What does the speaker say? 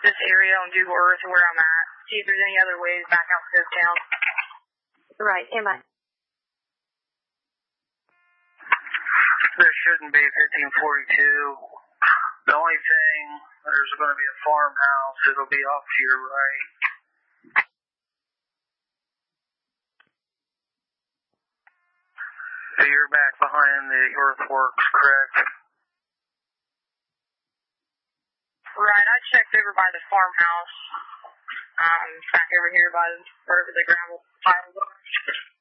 this area on Google Earth where I'm at. See if there's any other ways back out to Hopetown. Right, am I? There shouldn't be 1542. The only thing, there's going to be a farmhouse. It'll be off to your right. So you're back behind the earthworks, correct? Right, I checked over by the farmhouse. Back over here by wherever the gravel piles are.